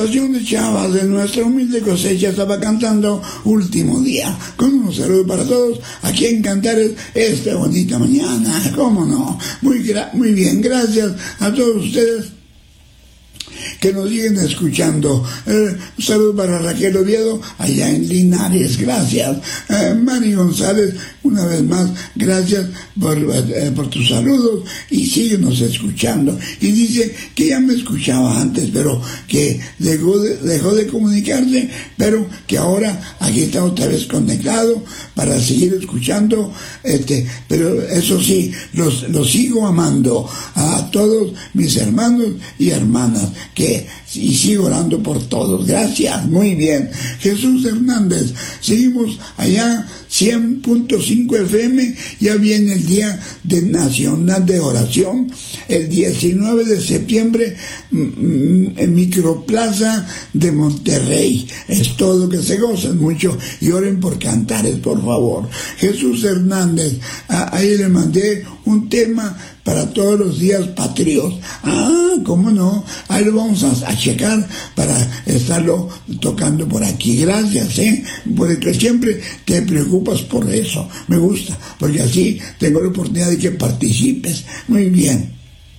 de chavas de nuestra humilde cosecha estaba cantando Último Día, con un saludo para todos aquí en Cantares esta bonita mañana, cómo no, muy bien, gracias a todos ustedes que nos siguen escuchando. Un saludo para Raquel Oviedo allá en Linares, gracias. Mari González, una vez más, gracias por tus saludos y síguenos escuchando. Y dice que ya me escuchaba antes, pero que dejó de comunicarse, pero que ahora aquí está otra vez conectado para seguir escuchando. Pero eso sí, los sigo amando a todos mis hermanos y hermanas, y sigo orando por todos. Gracias, muy bien. Jesús Hernández, seguimos allá 100.5 FM, ya viene el Día Nacional de Oración, el 19 de septiembre, en Microplaza de Monterrey. Es todo, que se gocen mucho y oren por Cantares, por favor. Jesús Hernández, ahí le mandé un tema para todos los días patrios. ¿Cómo no? Ahí lo vamos a checar para estarlo tocando por aquí. Gracias, porque siempre te preocupas por eso. Me gusta, porque así tengo la oportunidad de que participes. Muy bien.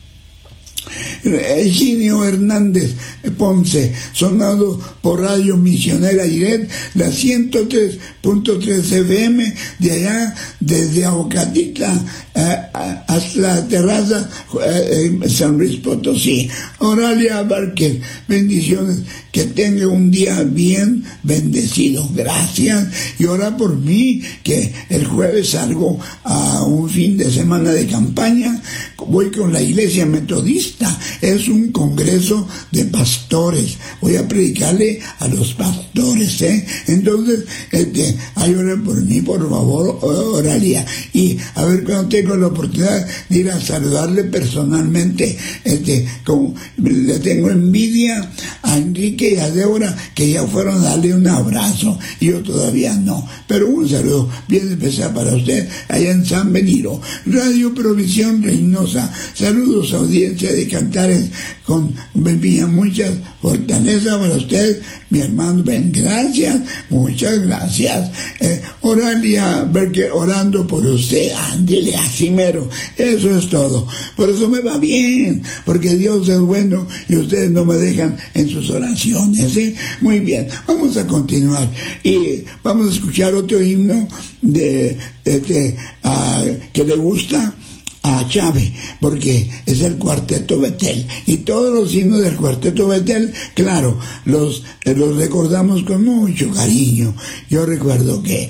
Eugenio Hernández Ponce, sonado por Radio Misionera Iret, la 103.3 FM, de allá, desde Aguacatitla hasta la terraza, San Luis Potosí. Oralia Barker, bendiciones, que tenga un día bien bendecido. Gracias, y ora por mí, que el jueves salgo a un fin de semana de campaña. Voy con la Iglesia Metodista, es un congreso de pastores, voy a predicarle a los pastores, entonces ahí oren por mí, por favor, Oralia, y a ver cuando tengo la oportunidad de ir a saludarle personalmente. Le tengo envidia a Enrique y a Débora, que ya fueron a darle un abrazo, y yo todavía no, pero un saludo bien especial para usted allá en San Benito. Radio Provisión Reynosa, saludos, audiencia de Cantares, con muchas fortalezas para usted, mi hermano Ben, gracias, muchas gracias. Oralia, porque orando por usted, ándele así mero, eso es todo. Por eso me va bien, porque Dios es bueno y ustedes no me dejan en sus oraciones, Muy bien, vamos a continuar y vamos a escuchar otro himno que le gusta a Chávez, porque es el Cuarteto Betel, y todos los himnos del Cuarteto Betel, claro, los recordamos con mucho cariño. Yo recuerdo que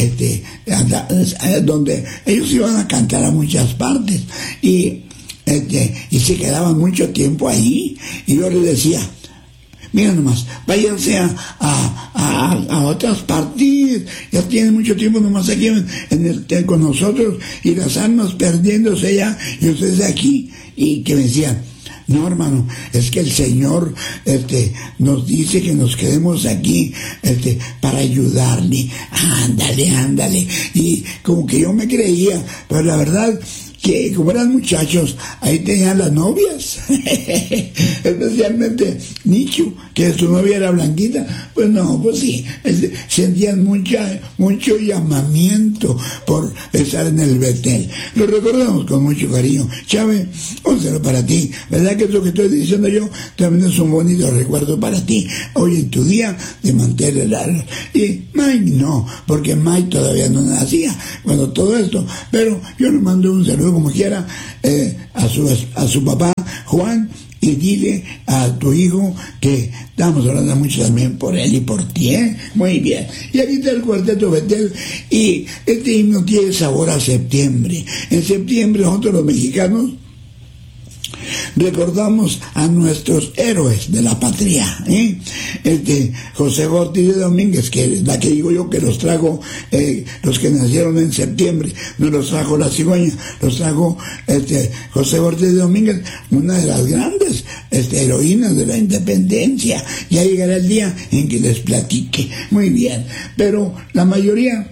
donde ellos iban a cantar a muchas partes y se quedaban mucho tiempo ahí, y yo les decía, mira nomás, váyanse a otras partes, ya tienen mucho tiempo nomás aquí con nosotros, y las almas perdiéndose ya, y ustedes aquí. Y que me decían, no, hermano, es que el Señor nos dice que nos quedemos aquí para ayudarle. Ándale. Y como que yo me creía, pero la verdad que como eran muchachos, ahí tenían las novias, especialmente Nicho, que su novia era Blanquita. Pues no, pues sí, sentían mucho llamamiento por estar en el Betel. Lo recordamos con mucho cariño. Chávez, un saludo para ti. ¿Verdad que lo que estoy diciendo yo también es un bonito recuerdo para ti? Hoy en tu día de mantener largo. Y Mike no, porque Mike todavía no nacía cuando todo esto, pero yo le mando un saludo como quiera a su papá Juan, y dile a tu hijo que estamos hablando mucho también por él y por ti, Muy bien. Y aquí está el Cuarteto Betel, y este himno tiene sabor a septiembre. En septiembre nosotros los mexicanos recordamos a nuestros héroes de la patria, José Ortiz de Domínguez, que es la que digo yo que los trajo, los que nacieron en septiembre, no los trajo la cigüeña, los trajo José Ortiz de Domínguez, una de las grandes heroínas de la independencia. Ya llegará el día en que les platique. Muy bien, pero la mayoría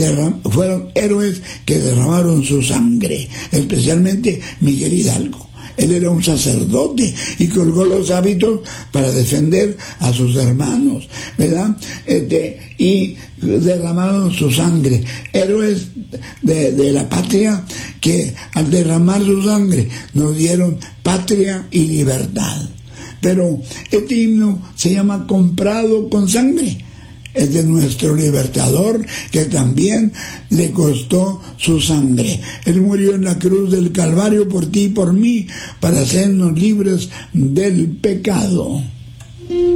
fueron héroes que derramaron su sangre, especialmente Miguel Hidalgo. Él era un sacerdote y colgó los hábitos para defender a sus hermanos, ¿verdad? Y derramaron su sangre. Héroes de la patria que al derramar su sangre nos dieron patria y libertad. Pero este himno se llama Comprado con Sangre. Es de nuestro libertador, que también le costó su sangre. Él murió en la cruz del Calvario por ti y por mí, para hacernos libres del pecado.